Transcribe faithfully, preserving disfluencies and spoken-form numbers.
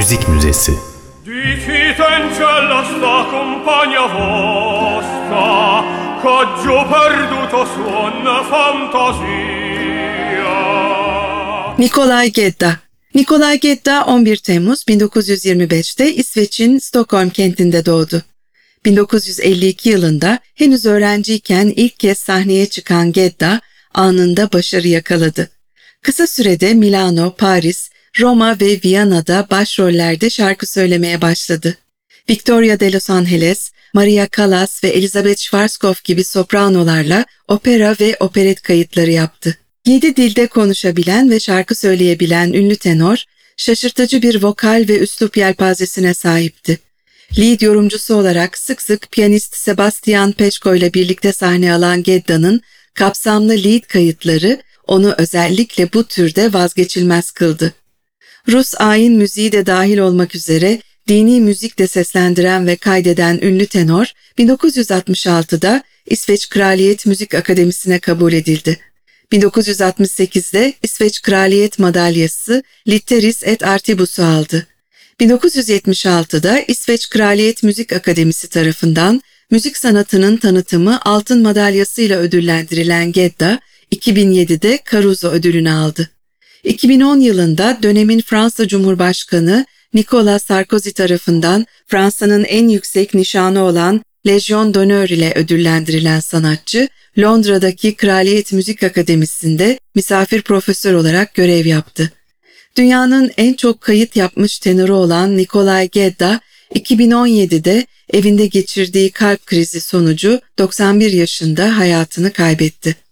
Müzik Müzesi. Dicite in cielo sta compagna vostra, c'ho perduto suon fantasia. Nikolay Gedda. Nikolay Gedda on bir Temmuz bin dokuz yüz yirmi beşte İsveç'in Stockholm kentinde doğdu. bin dokuz yüz elli iki yılında henüz öğrenciyken ilk kez sahneye çıkan Gedda anında başarı yakaladı. Kısa sürede Milano, Paris, Roma ve Viyana'da başrollerde şarkı söylemeye başladı. Victoria de Los Angeles, Maria Callas ve Elizabeth Schwarzkopf gibi sopranolarla opera ve operet kayıtları yaptı. Yedi dilde konuşabilen ve şarkı söyleyebilen ünlü tenor, şaşırtıcı bir vokal ve üslup yelpazesine sahipti. Lead yorumcusu olarak sık sık piyanist Sebastian Peschko ile birlikte sahne alan Gedda'nın kapsamlı lead kayıtları onu özellikle bu türde vazgeçilmez kıldı. Rus ayin müziği de dahil olmak üzere dini müzik de seslendiren ve kaydeden ünlü tenor bin dokuz yüz altmış altıda İsveç Kraliyet Müzik Akademisi'ne kabul edildi. bin dokuz yüz altmış sekizde İsveç Kraliyet Madalyası Litteris et Artibus'u aldı. bin dokuz yüz yetmiş altıda İsveç Kraliyet Müzik Akademisi tarafından müzik sanatının tanıtımı altın madalyasıyla ödüllendirilen Gedda, iki bin yedide Caruso ödülünü aldı. iki bin on yılında dönemin Fransa Cumhurbaşkanı Nicolas Sarkozy tarafından Fransa'nın en yüksek nişanı olan Légion d'honneur ile ödüllendirilen sanatçı, Londra'daki Kraliyet Müzik Akademisi'nde misafir profesör olarak görev yaptı. Dünyanın en çok kayıt yapmış tenoru olan Nikolay Gedda, iki bin on yedide evinde geçirdiği kalp krizi sonucu doksan bir yaşında hayatını kaybetti.